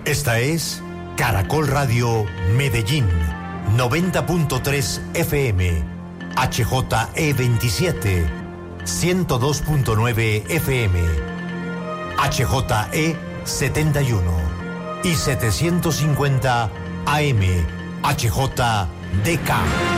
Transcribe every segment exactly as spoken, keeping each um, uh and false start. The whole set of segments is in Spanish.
Esta es Caracol Radio Medellín, noventa punto tres F M, H J E veintisiete, ciento dos punto nueve F M, H J E setenta y uno y setecientos cincuenta A M, H J D K.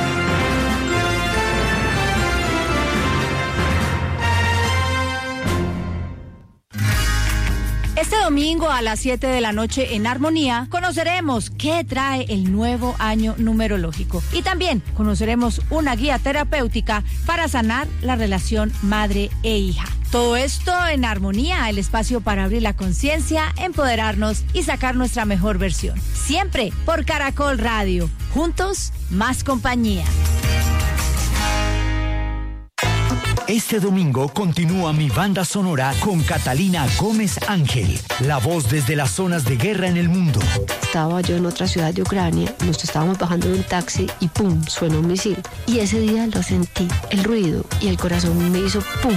Este domingo a las siete de la noche en Armonía conoceremos qué trae el nuevo año numerológico y también conoceremos una guía terapéutica para sanar la relación madre e hija. Todo esto en Armonía, el espacio para abrir la conciencia, empoderarnos y sacar nuestra mejor versión. Siempre por Caracol Radio. Juntos, más compañía. Este domingo continúa mi banda sonora con Catalina Gómez Ángel, la voz desde las zonas de guerra en el mundo. Estaba yo en otra ciudad de Ucrania, nos estábamos bajando de un taxi y ¡pum!, suena un misil. Y ese día lo sentí, el ruido, y el corazón me hizo ¡pum!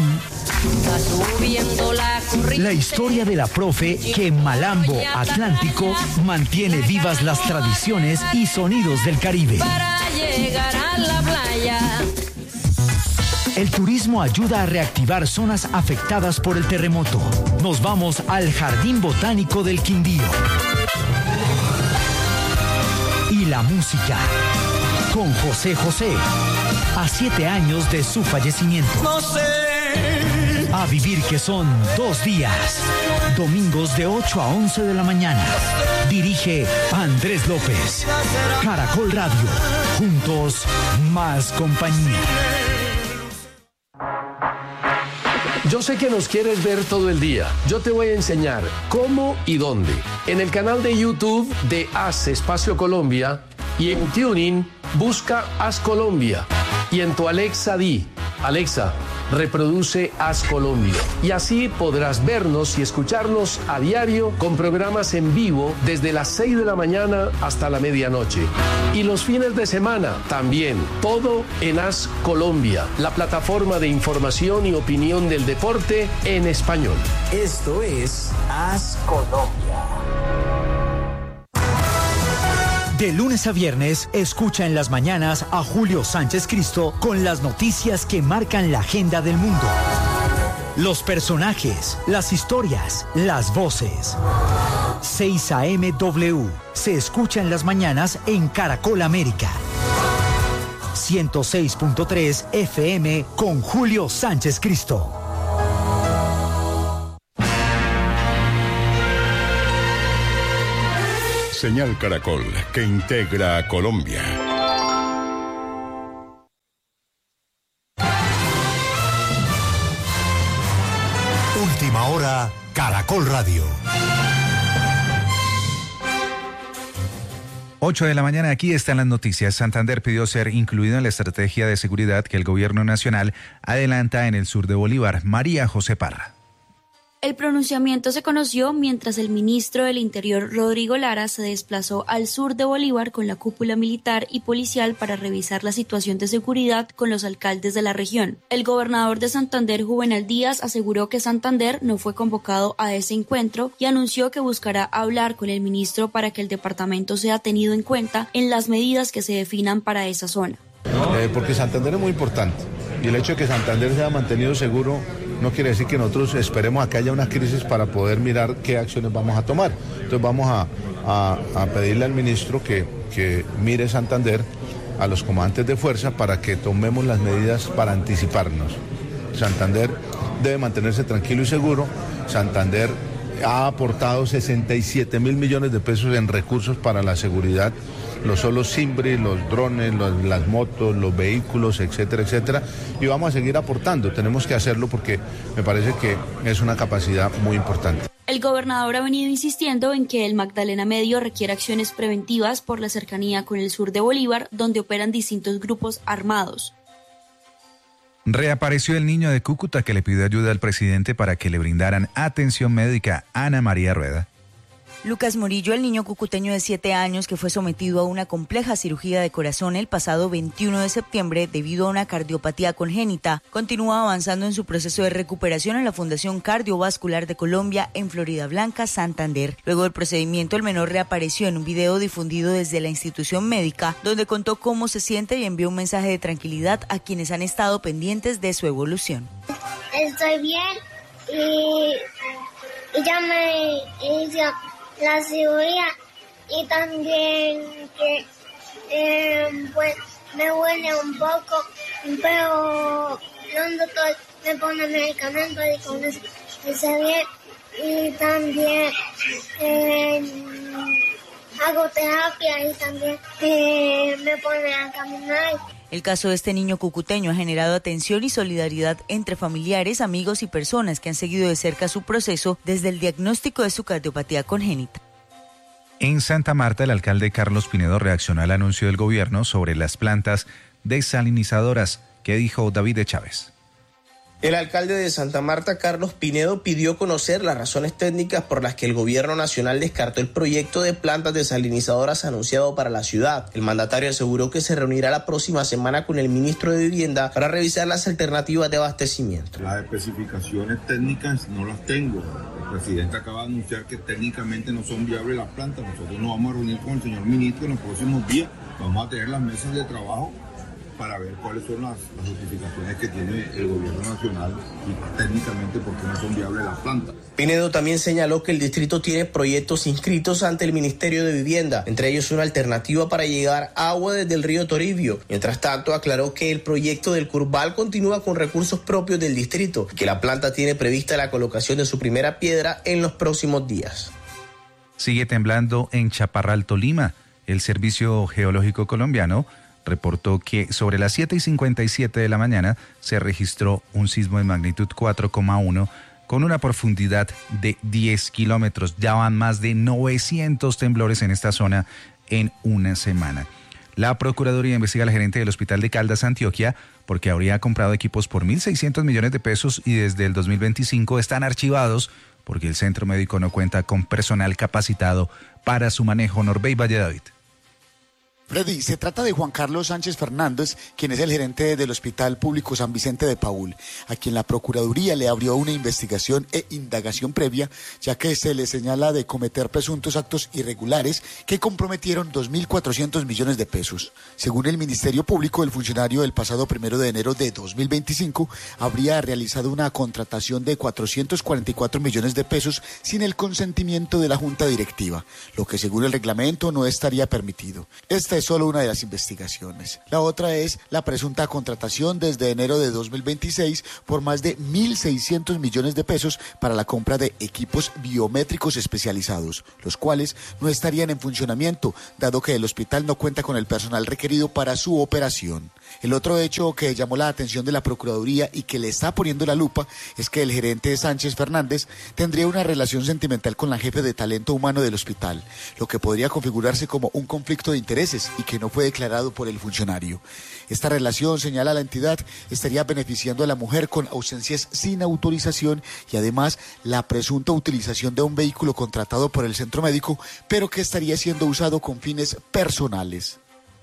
La historia de la profe que en Malambo Atlántico mantiene vivas las tradiciones y sonidos del Caribe. Para llegar a la playa. El turismo ayuda a reactivar zonas afectadas por el terremoto. Nos vamos al Jardín Botánico del Quindío. Y la música con José José, a siete años de su fallecimiento. No sé. A vivir, que son dos días. Domingos de ocho a once de la mañana. Dirige Andrés López. Caracol Radio. Juntos, más compañía. Yo sé que nos quieres ver todo el día. Yo te voy a enseñar cómo y dónde. En el canal de YouTube de Haz Espacio Colombia y en TuneIn busca Haz Colombia. Y en tu Alexa di, Alexa, reproduce Haz Colombia. Y así podrás vernos y escucharnos a diario con programas en vivo desde las seis de la mañana hasta la medianoche. Y los fines de semana también. Todo en Haz Colombia, la plataforma de información y opinión del deporte en español. Esto es Haz Colombia. De lunes a viernes, escucha en las mañanas a Julio Sánchez Cristo con las noticias que marcan la agenda del mundo. Los personajes, las historias, las voces. seis A M W se escucha en las mañanas en Caracol América. ciento seis punto tres F M con Julio Sánchez Cristo. Señal Caracol, que integra a Colombia. Última hora, Caracol Radio. ocho de la mañana, aquí están las noticias. Santander pidió ser incluido en la estrategia de seguridad que el gobierno nacional adelanta en el sur de Bolívar. María José Parra. El pronunciamiento se conoció mientras el ministro del Interior, Rodrigo Lara, se desplazó al sur de Bolívar con la cúpula militar y policial para revisar la situación de seguridad con los alcaldes de la región. El gobernador de Santander, Juvenal Díaz, aseguró que Santander no fue convocado a ese encuentro y anunció que buscará hablar con el ministro para que el departamento sea tenido en cuenta en las medidas que se definan para esa zona. Eh, porque Santander es muy importante y el hecho de que Santander sea mantenido seguro no quiere decir que nosotros esperemos a que haya una crisis para poder mirar qué acciones vamos a tomar. Entonces vamos a, a, a pedirle al ministro que, que mire Santander, a los comandantes de fuerza, para que tomemos las medidas para anticiparnos. Santander debe mantenerse tranquilo y seguro. Santander ha aportado sesenta y siete mil millones de pesos en recursos para la seguridad, los solos Simbri, los drones, los, las motos, los vehículos, etcétera, etcétera, y vamos a seguir aportando. Tenemos que hacerlo porque me parece que es una capacidad muy importante. El gobernador ha venido insistiendo en que el Magdalena Medio requiere acciones preventivas por la cercanía con el sur de Bolívar, donde operan distintos grupos armados. Reapareció el niño de Cúcuta que le pidió ayuda al presidente para que le brindaran atención médica. Ana María Rueda. Lucas Murillo, el niño cucuteño de siete años que fue sometido a una compleja cirugía de corazón el pasado veintiuno de septiembre debido a una cardiopatía congénita, continúa avanzando en su proceso de recuperación en la Fundación Cardiovascular de Colombia en Florida Blanca, Santander. Luego del procedimiento, el menor reapareció en un video difundido desde la institución médica, donde contó cómo se siente y envió un mensaje de tranquilidad a quienes han estado pendientes de su evolución. Estoy bien y, y ya me hizo la cirugía y también que eh, pues me huele un poco, pero el doctor me pone medicamentos y con eso estoy bien y también eh, hago terapia y también eh, me pone a caminar. El caso de este niño cucuteño ha generado atención y solidaridad entre familiares, amigos y personas que han seguido de cerca su proceso desde el diagnóstico de su cardiopatía congénita. En Santa Marta, el alcalde Carlos Pinedo reaccionó al anuncio del gobierno sobre las plantas desalinizadoras. ¿Qué dijo David de Chávez? El alcalde de Santa Marta, Carlos Pinedo, pidió conocer las razones técnicas por las que el gobierno nacional descartó el proyecto de plantas desalinizadoras anunciado para la ciudad. El mandatario aseguró que se reunirá la próxima semana con el ministro de Vivienda para revisar las alternativas de abastecimiento. Las especificaciones técnicas no las tengo. El presidente acaba de anunciar que técnicamente no son viables las plantas. Nosotros nos vamos a reunir con el señor ministro en los próximos días. Vamos a tener las mesas de trabajo para ver cuáles son las, las justificaciones que tiene el gobierno nacional y técnicamente por qué no son viables las plantas. Pinedo también señaló que el distrito tiene proyectos inscritos ante el Ministerio de Vivienda, entre ellos una alternativa para llegar agua desde el río Toribio. Mientras tanto, aclaró que el proyecto del Curval continúa con recursos propios del distrito y que la planta tiene prevista la colocación de su primera piedra en los próximos días. Sigue temblando en Chaparral, Tolima. El Servicio Geológico Colombiano reportó que sobre las siete y cincuenta y siete de la mañana se registró un sismo de magnitud cuatro coma uno con una profundidad de diez kilómetros. Ya van más de novecientos temblores en esta zona en una semana. La Procuraduría investiga al gerente del Hospital de Caldas, Antioquia, porque habría comprado equipos por mil seiscientos millones de pesos y desde el dos mil veinticinco están archivados porque el centro médico no cuenta con personal capacitado para su manejo. Norbey Valle David. Freddy, se trata de Juan Carlos Sánchez Fernández, quien es el gerente del Hospital Público San Vicente de Paúl, a quien la Procuraduría le abrió una investigación e indagación previa, ya que se le señala de cometer presuntos actos irregulares que comprometieron dos mil cuatrocientos millones de pesos. Según el Ministerio Público, el funcionario el pasado primero de enero de dos mil veinticinco habría realizado una contratación de cuatrocientos cuarenta y cuatro millones de pesos sin el consentimiento de la Junta Directiva, lo que según el reglamento no estaría permitido. Esta es solo una de las investigaciones. La otra es la presunta contratación desde enero de dos mil veintiséis por más de mil seiscientos millones de pesos para la compra de equipos biométricos especializados, los cuales no estarían en funcionamiento, dado que el hospital no cuenta con el personal requerido para su operación. El otro hecho que llamó la atención de la Procuraduría y que le está poniendo la lupa es que el gerente Sánchez Fernández tendría una relación sentimental con la jefe de talento humano del hospital, lo que podría configurarse como un conflicto de intereses y que no fue declarado por el funcionario. Esta relación, señala la entidad, estaría beneficiando a la mujer con ausencias sin autorización y además la presunta utilización de un vehículo contratado por el centro médico, pero que estaría siendo usado con fines personales.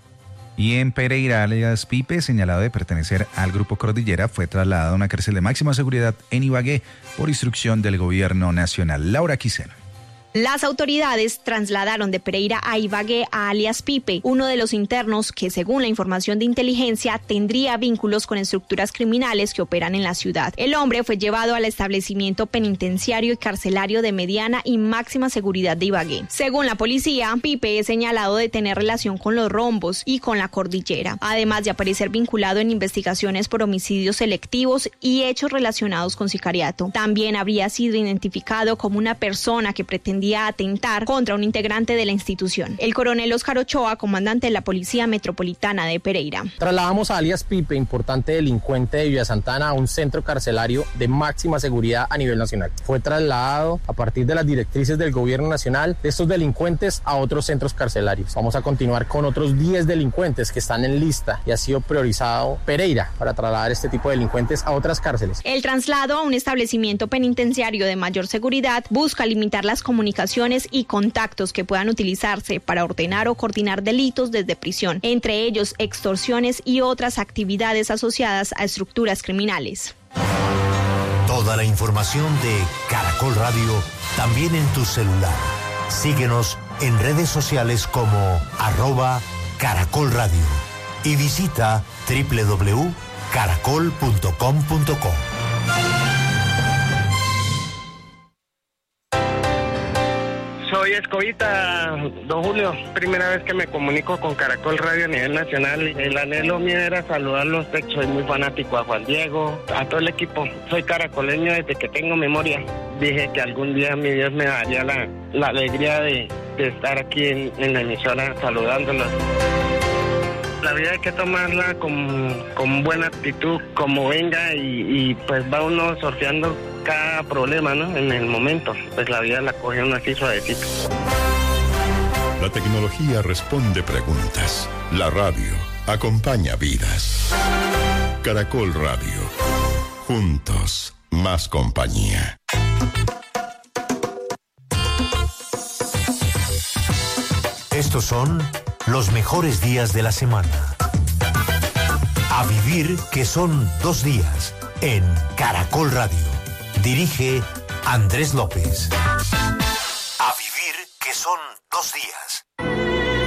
Y en Pereira, alias Pipe, señalado de pertenecer al Grupo Cordillera, fue trasladado a una cárcel de máxima seguridad en Ibagué por instrucción del gobierno nacional. Laura Quiseno. Las autoridades trasladaron de Pereira a Ibagué a alias Pipe, uno de los internos que, según la información de inteligencia, tendría vínculos con estructuras criminales que operan en la ciudad. El hombre fue llevado al establecimiento penitenciario y carcelario de mediana y máxima seguridad de Ibagué. Según la policía, Pipe es señalado de tener relación con los rombos y con la cordillera, además de aparecer vinculado en investigaciones por homicidios selectivos y hechos relacionados con sicariato. También habría sido identificado como una persona que pretendía a atentar contra un integrante de la institución. El coronel Óscar Ochoa, comandante de la Policía Metropolitana de Pereira. Trasladamos a alias Pipe, importante delincuente de Villa Santana, a un centro carcelario de máxima seguridad a nivel nacional. Fue trasladado a partir de las directrices del gobierno nacional de estos delincuentes a otros centros carcelarios. Vamos a continuar con otros diez delincuentes que están en lista y ha sido priorizado Pereira para trasladar este tipo de delincuentes a otras cárceles. El traslado a un establecimiento penitenciario de mayor seguridad busca limitar las comunicaciones comunicaciones y contactos que puedan utilizarse para ordenar o coordinar delitos desde prisión, entre ellos extorsiones y otras actividades asociadas a estructuras criminales. Toda la información de Caracol Radio también en tu celular. Síguenos en redes sociales como arroba Caracol Radio y visita doble u doble u doble u punto caracol punto com punto co. Soy Escobita, don Julio. Primera vez que me comunico con Caracol Radio a nivel nacional. El anhelo mío era saludarlos. Soy muy fanático a Juan Diego, a todo el equipo. Soy caracoleño desde que tengo memoria. Dije que algún día mi Dios me daría la, la alegría de, de estar aquí en, en la emisora saludándolos. La vida hay que tomarla con, con buena actitud, como venga, y, y pues va uno sorteando cada problema, ¿no? En el momento, pues la vida la coge uno así suavecito. La tecnología responde preguntas. La radio acompaña vidas. Caracol Radio. Juntos, más compañía. Estos son los mejores días de la semana. A vivir que son dos días en Caracol Radio. Dirige Andrés López. A vivir que son dos días.